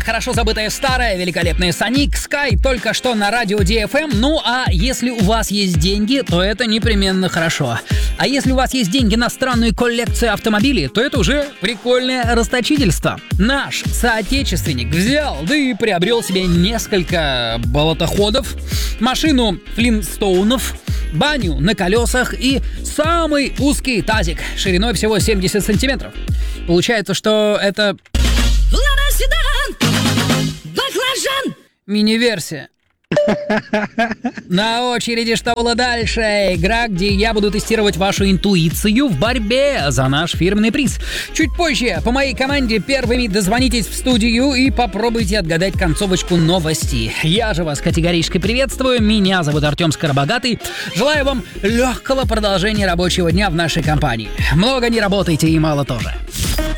хорошо забытая старая великолепная Sonic Sky только что на радио DFM. Ну а если у вас есть деньги, то это непременно хорошо. А если у вас есть деньги на странную коллекцию автомобилей, то это уже прикольное расточительство. Наш соотечественник взял, да и приобрел себе несколько болотоходов, машину Флинстоунов, баню на колесах и самый узкий тазик шириной всего 70 сантиметров. Получается, что это... Лада Седан! Баклажан! Мини-версия. На очереди что было дальше? Игра, где я буду тестировать вашу интуицию в борьбе за наш фирменный приз. Чуть позже по моей команде первыми дозвонитесь в студию и попробуйте отгадать концовочку новости. Я же вас категорически приветствую. Меня зовут Артем Скоробогатый. Желаю вам легкого продолжения рабочего дня в нашей компании. Много не работайте и мало тоже.